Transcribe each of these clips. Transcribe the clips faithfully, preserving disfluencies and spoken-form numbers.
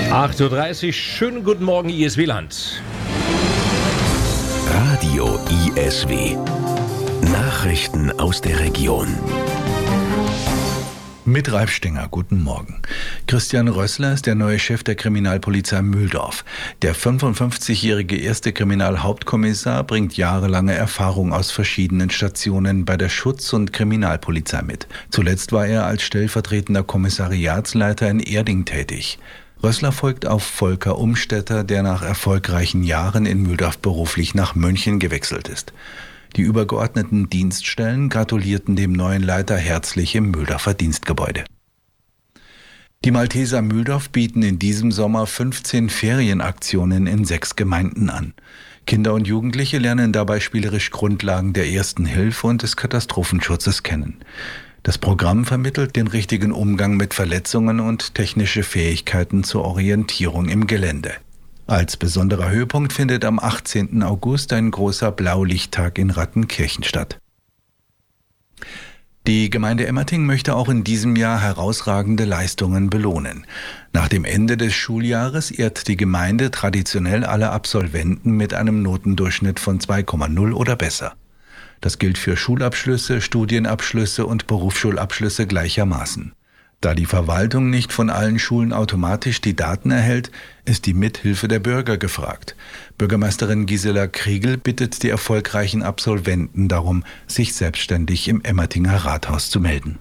acht Uhr dreißig, schönen guten Morgen, I S W-Land. Radio I S W. Nachrichten aus der Region. Mit Ralf Stenger, guten Morgen. Christian Rössler ist der neue Chef der Kriminalpolizei Mühldorf. Der fünfundfünfzigjährige erste Kriminalhauptkommissar bringt jahrelange Erfahrung aus verschiedenen Stationen bei der Schutz- und Kriminalpolizei mit. Zuletzt war er als stellvertretender Kommissariatsleiter in Erding tätig. Rössler folgt auf Volker Umstetter, der nach erfolgreichen Jahren in Mühldorf beruflich nach München gewechselt ist. Die übergeordneten Dienststellen gratulierten dem neuen Leiter herzlich im Mühldorfer Dienstgebäude. Die Malteser Mühldorf bieten in diesem Sommer fünfzehn Ferienaktionen in sechs Gemeinden an. Kinder und Jugendliche lernen dabei spielerisch Grundlagen der Ersten Hilfe und des Katastrophenschutzes kennen. Das Programm vermittelt den richtigen Umgang mit Verletzungen und technische Fähigkeiten zur Orientierung im Gelände. Als besonderer Höhepunkt findet am achtzehnten August ein großer Blaulichttag in Rattenkirchen statt. Die Gemeinde Emmerting möchte auch in diesem Jahr herausragende Leistungen belohnen. Nach dem Ende des Schuljahres ehrt die Gemeinde traditionell alle Absolventen mit einem Notendurchschnitt von zwei Komma null oder besser. Das gilt für Schulabschlüsse, Studienabschlüsse und Berufsschulabschlüsse gleichermaßen. Da die Verwaltung nicht von allen Schulen automatisch die Daten erhält, ist die Mithilfe der Bürger gefragt. Bürgermeisterin Gisela Kriegel bittet die erfolgreichen Absolventen darum, sich selbstständig im Emmertinger Rathaus zu melden.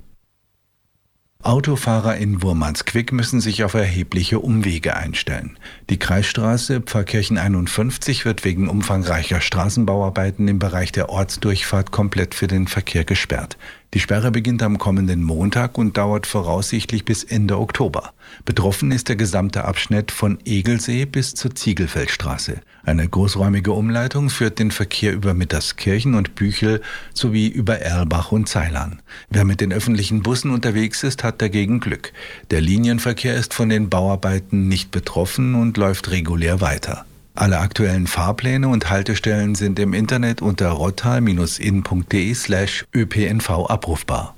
Autofahrer in Wurmansquick müssen sich auf erhebliche Umwege einstellen. Die Kreisstraße Pfarrkirchen einundfünfzig wird wegen umfangreicher Straßenbauarbeiten im Bereich der Ortsdurchfahrt komplett für den Verkehr gesperrt. Die Sperre beginnt am kommenden Montag und dauert voraussichtlich bis Ende Oktober. Betroffen ist der gesamte Abschnitt von Egelsee bis zur Ziegelfeldstraße. Eine großräumige Umleitung führt den Verkehr über Mitterskirchen und Büchel sowie über Erlbach und Ceilán. Wer mit den öffentlichen Bussen unterwegs ist, hat dagegen Glück. Der Linienverkehr ist von den Bauarbeiten nicht betroffen und läuft regulär weiter. Alle aktuellen Fahrpläne und Haltestellen sind im Internet unter rottal-in.de slash ÖPNV abrufbar.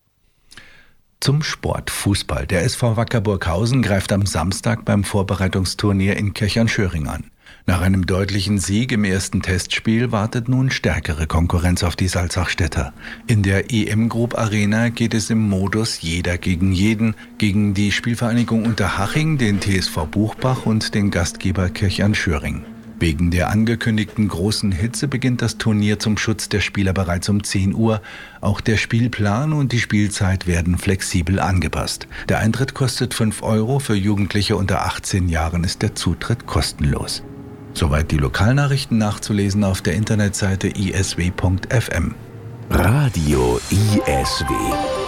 Zum Sport Fußball. Der S V Wacker Burghausen greift am Samstag beim Vorbereitungsturnier in Kirchern-Schöring an. Nach einem deutlichen Sieg im ersten Testspiel wartet nun stärkere Konkurrenz auf die Salzachstädter. In der E M Group Arena geht es im Modus Jeder gegen jeden gegen die Spielvereinigung Unterhaching, den T S V Buchbach und den Gastgeber Kirchern-Schöring. Wegen der angekündigten großen Hitze beginnt das Turnier zum Schutz der Spieler bereits um zehn Uhr. Auch der Spielplan und die Spielzeit werden flexibel angepasst. Der Eintritt kostet fünf Euro, für Jugendliche unter achtzehn Jahren ist der Zutritt kostenlos. Soweit die Lokalnachrichten, nachzulesen auf der Internetseite i s w punkt f m. Radio I S W.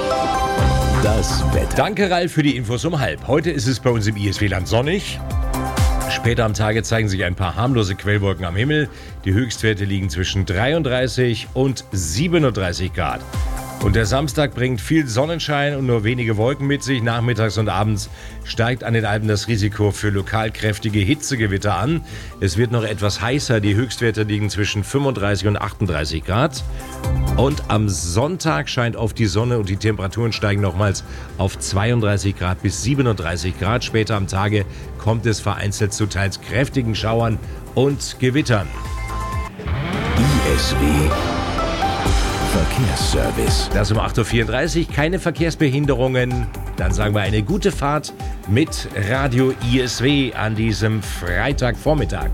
Das Wetter. Danke, Ralf, für die Infos um halb. Heute ist es bei uns im I S W-Land sonnig. Später am Tage zeigen sich ein paar harmlose Quellwolken am Himmel. Die Höchstwerte liegen zwischen dreiunddreißig und siebenunddreißig Grad. Und der Samstag bringt viel Sonnenschein und nur wenige Wolken mit sich. Nachmittags und abends steigt an den Alpen das Risiko für lokal kräftige Hitzegewitter an. Es wird noch etwas heißer. Die Höchstwerte liegen zwischen fünfunddreißig und achtunddreißig Grad. Und am Sonntag scheint oft die Sonne und die Temperaturen steigen nochmals auf zweiunddreißig Grad bis siebenunddreißig Grad. Später am Tage kommt es vereinzelt zu teils kräftigen Schauern und Gewittern. I S W Verkehrsservice. Das um acht Uhr vierunddreißig, keine Verkehrsbehinderungen. Dann sagen wir eine gute Fahrt mit Radio I S W an diesem Freitagvormittag.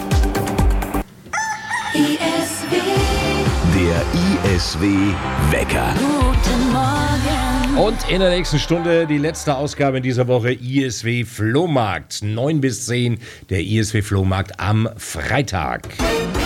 I S W. Der I S W Wecker. Guten Morgen. Und in der nächsten Stunde die letzte Ausgabe in dieser Woche I S W Flohmarkt. neun bis zehn, der I S W Flohmarkt am Freitag.